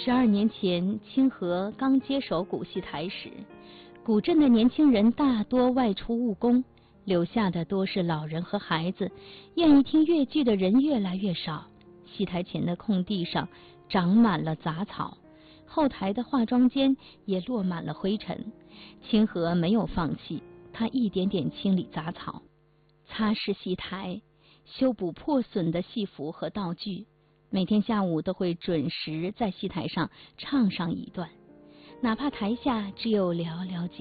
12年前，清河刚接手古戏台时，古镇的年轻人大多外出务工，留下的多是老人和孩子，愿意听越剧的人越来越少。戏台前的空地上长满了杂草，后台的化妆间也落满了灰尘。清河没有放弃，他一点点清理杂草，擦拭戏台，修补破损的戏服和道具。每天下午都会准时在戏台上唱上一段，哪怕台下只有寥寥几